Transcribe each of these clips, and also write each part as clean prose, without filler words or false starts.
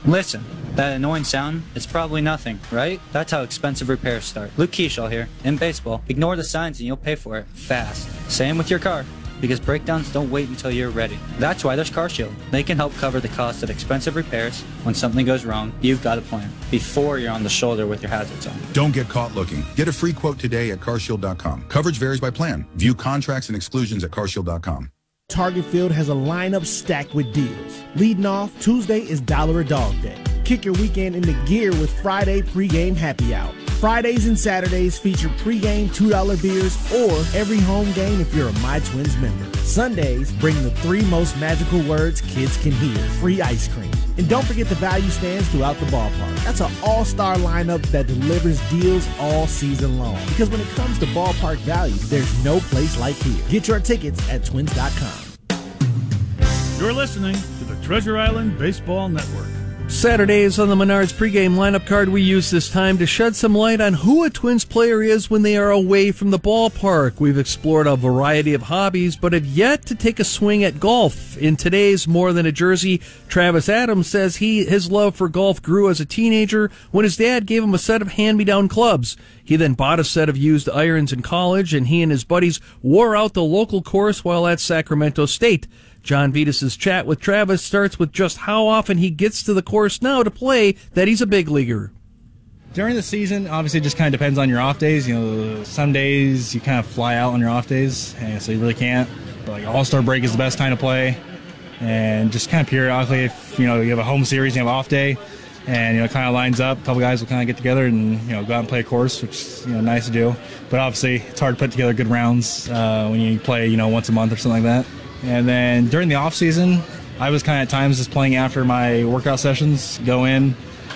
Listen, that annoying sound, it's probably nothing, right? That's how expensive repairs start. Luke Keeschall here. In baseball, ignore the signs and you'll pay for it fast. Same with your car, because breakdowns don't wait until you're ready. That's why there's CarShield. They can help cover the cost of expensive repairs. When something goes wrong, you've got a plan before you're on the shoulder with your hazards on. Don't get caught looking. Get a free quote today at carshield.com. Coverage varies by plan. View contracts and exclusions at carshield.com. Target Field has a lineup stacked with deals. Leading off, Tuesday is Dollar a Dog Day. Kick your weekend into gear with Friday pregame happy hour. Fridays and Saturdays feature pregame $2 beers or every home game if you're a My Twins member. Sundays bring the 3 most magical words kids can hear: free ice cream. And don't forget the value stands throughout the ballpark. That's an all-star lineup that delivers deals all season long. Because when it comes to ballpark value, there's no place like here. Get your tickets at twins.com. You're listening to the Treasure Island Baseball Network. Saturdays on the Menards pregame lineup card, we use this time to shed some light on who a Twins player is when they are away from the ballpark. We've explored a variety of hobbies, but have yet to take a swing at golf. In today's More Than a Jersey, Travis Adams says his love for golf grew as a teenager when his dad gave him a set of hand-me-down clubs. He then bought a set of used irons in college, and he and his buddies wore out the local course while at Sacramento State. John Vitas' chat with Travis starts with just how often he gets to the course now to play that he's a big leaguer. During the season, obviously, it just kind of depends on your off days. You know, some days you kind of fly out on your off days, and so you really can't. But like All-Star break is the best time to play, and just kind of periodically, if you have a home series, you have an off day, and it kind of lines up. A couple guys will kind of get together and go out and play a course, which is nice to do. But obviously, it's hard to put together good rounds when you play once a month or something like that. And then during the off season, I was kind of at times just playing after my workout sessions, go in,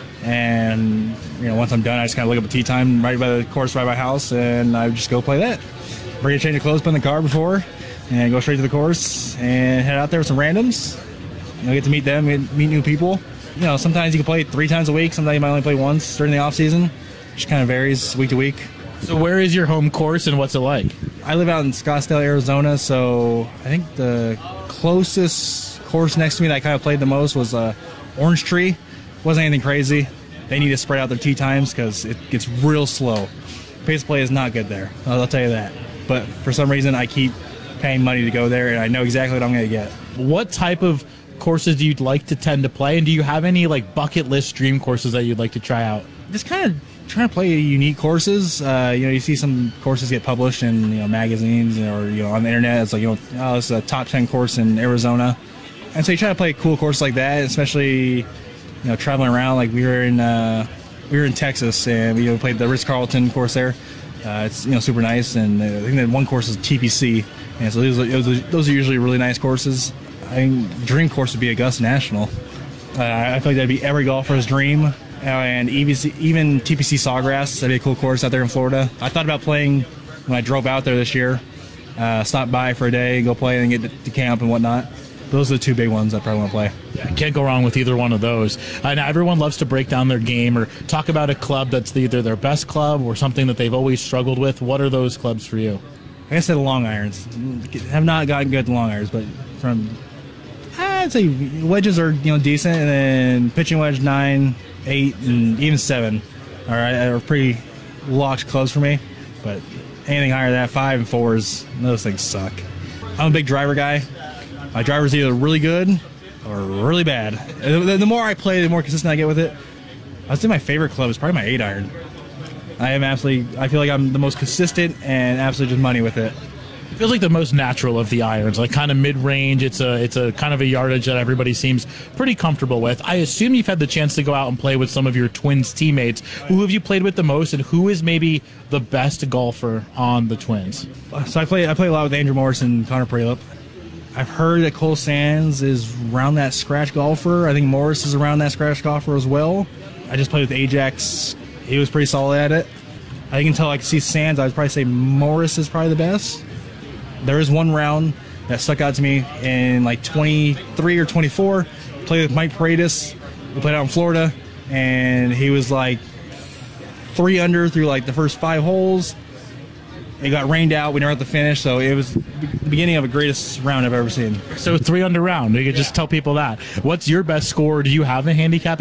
and once I'm done, I just kind of look up a tee time right by the course, right by my house, and I would just go play that. Bring a change of clothes, put in the car before, and go straight to the course and head out there with some randoms. Get to meet them, meet new people. Sometimes you can play 3 times a week. Sometimes you might only play once during the off season. Just kind of varies week to week. So where is your home course and what's it like? I live out in Scottsdale, Arizona, so I think the closest course next to me that I kind of played the most was Orange Tree. Wasn't anything crazy. They need to spread out their tee times because it gets real slow. Pace of play is not good there, I'll tell you that. But for some reason, I keep paying money to go there, and I know exactly what I'm going to get. What type of courses do you like to tend to play, and do you have any bucket list dream courses that you'd like to try out? Just kind of trying to play unique courses. You see some courses get published in magazines or on the internet. It's like this is a top 10 course in Arizona, and so you try to play cool courses like that, especially traveling around. Like we were in Texas and we played the Ritz-Carlton course there. It's super nice, and I think that one course is TPC, and so those are usually really nice courses. I think dream course would be Augusta National. I feel like that'd be every golfer's dream. And even TPC Sawgrass, that'd be a cool course out there in Florida. I thought about playing when I drove out there this year. Stop by for a day, go play, and get to camp and whatnot. Those are the 2 big ones I probably want to play. Yeah, can't go wrong with either one of those. And everyone loves to break down their game or talk about a club that's either their best club or something that they've always struggled with. What are those clubs for you? Like I said, the long irons. Have not gotten good at the long irons, but I'd say wedges are decent, and then pitching wedge 9, 8, and even 7 are pretty locked clubs for me. But anything higher than that, 5 and 4s, those things suck. I'm a big driver guy. My driver's either really good or really bad. The more I play, the more consistent I get with it. I'd say my favorite club is probably my 8-iron. I feel like I'm the most consistent and absolutely just money with it. It feels like the most natural of the irons, like kind of mid-range. It's a kind of a yardage that everybody seems pretty comfortable with. I assume you've had the chance to go out and play with some of your Twins teammates. Who have you played with the most, and who is maybe the best golfer on the Twins? So I play a lot with Andrew Morris and Connor Prelip. I've heard that Cole Sands is around that scratch golfer. I think Morris is around that scratch golfer as well. I just played with Ajax. He was pretty solid at it. I think until I could see Sands, I would probably say Morris is probably the best. There is one round that stuck out to me in 23 or 24. Played with Mike Paredes. We played out in Florida, and he was 3 under through the first 5 holes. It got rained out. We never had to finish, so it was the beginning of the greatest round I've ever seen. So 3 under round. You could just tell people that. What's your best score? Do you have a handicap